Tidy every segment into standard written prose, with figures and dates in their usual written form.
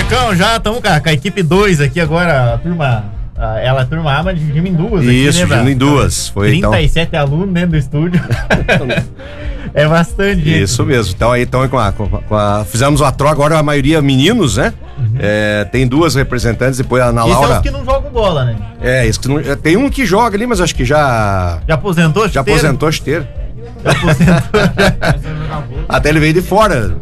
Marcão, já estamos com a equipe 2 aqui agora, a turma A, mas dividimos em duas. Isso, dividimos em duas. Foi 37 então alunos dentro do estúdio. É bastante gente. Isso mesmo. Então aí fizemos o atró, agora a maioria meninos, né? Uhum. Tem duas representantes, depois a Ana Laura. São os que não jogam bola, né? Isso que não, tem um que joga ali, mas acho que já aposentou a chuteira? Já aposentou a chuteira. Até ele veio de fora.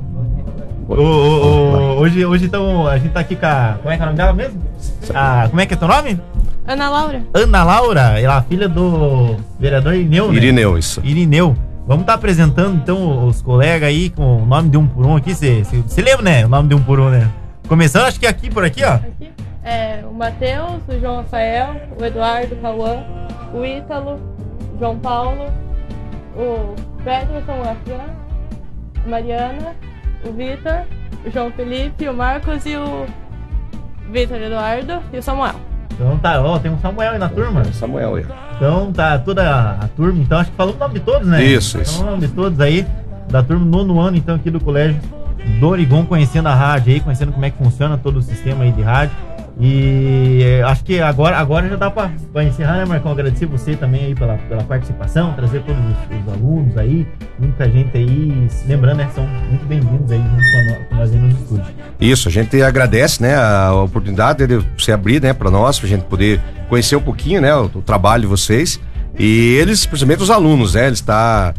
Hoje então, a gente tá aqui com a... Como é que é o nome dela mesmo? Como é que é teu nome? Ana Laura. Ana Laura, ela é a filha do vereador Irineu, né? Irineu, isso. Irineu. Vamos estar apresentando então os colegas aí com o nome de um por um aqui. Você lembra, né? O nome de um por um, né? Começando, acho que aqui, por aqui, ó. Aqui. O Matheus, o João Rafael, o Eduardo, o Cauã, o Ítalo, o João Paulo, o Peterson, o Afran, a Mariana, o Vitor, o João Felipe, o Marcos e o Vitor Eduardo e o Samuel. Então tá, tem um Samuel aí na turma? Samuel aí. Então tá toda a turma, então acho que falou o nome de todos, né? Isso. Então, o nome de todos aí, da turma 9º ano, então, aqui do Colégio do Origon, conhecendo a rádio aí, conhecendo como é que funciona todo o sistema aí de rádio. E acho que agora já dá pra encerrar, né, Marcão? Agradecer você também aí pela participação, trazer todos os alunos aí, muita gente aí, lembrando, né, são muito bem-vindos aí junto com nós aí nos estúdios. Isso, a gente agradece, né, a oportunidade de você abrir, né, pra nós, pra gente poder conhecer um pouquinho, né, o trabalho de vocês, e eles, principalmente os alunos, né, eles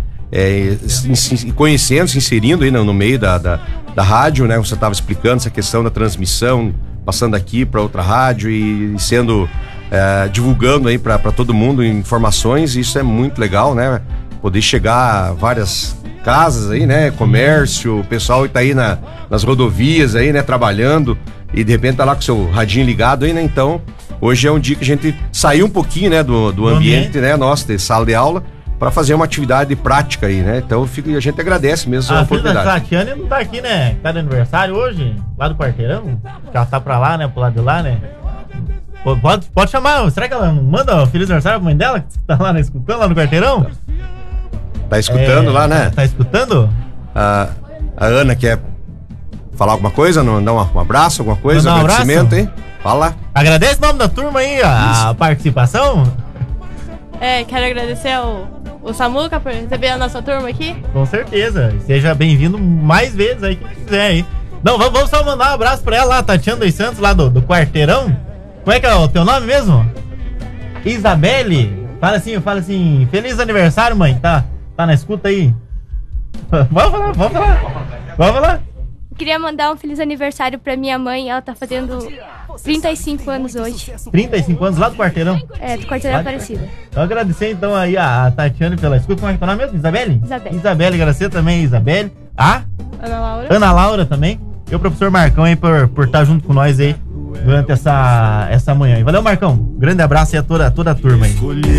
se conhecendo, se inserindo aí no meio da rádio, né, você estava explicando essa questão da transmissão, passando aqui para outra rádio e sendo divulgando aí para todo mundo informações. Isso é muito legal, né? Poder chegar a várias casas aí, né? Comércio, o pessoal está aí nas rodovias aí, né? Trabalhando e de repente tá lá com o seu radinho ligado aí, né? Então, hoje é um dia que a gente saiu um pouquinho, né? Do ambiente, né? Nosso, de sala de aula, para fazer uma atividade prática aí, né? Então a gente agradece mesmo a oportunidade. A Tatiana não tá aqui, né? Tá de aniversário hoje, lá do quarteirão. Ela tá pra lá, né? Pro lado de lá, né? Pode chamar, será que ela não manda um feliz aniversário pra mãe dela, que tá lá, né, escutando lá no quarteirão? Tá escutando lá, né? Tá escutando? A Ana quer falar alguma coisa? Não, dar um abraço, alguma coisa? Um agradecimento, hein? Fala. Agradece o nome da turma aí, a participação. Quero agradecer o Samuca por receber a nossa turma aqui. Com certeza. Seja bem-vindo mais vezes aí, quem quiser aí. Não, vamos só mandar um abraço pra ela lá, Tatiana dos Santos, lá do quarteirão. Como é que é o teu nome mesmo? Isabelle. Fala assim, feliz aniversário, mãe. Tá na escuta aí. Vamos falar. Queria mandar um feliz aniversário pra minha mãe. Ela tá fazendo 35 anos hoje. 35 anos lá do quarteirão? Do quarteirão Aparecida. Então agradecer então aí a Tatiana pela escuta. Como é que é o nome mesmo? Isabelle? Isabelle, agradecer também, Isabelle. Ana Laura também. E o professor Marcão aí por estar junto com nós aí durante essa manhã. E valeu, Marcão. Grande abraço aí a toda a turma aí.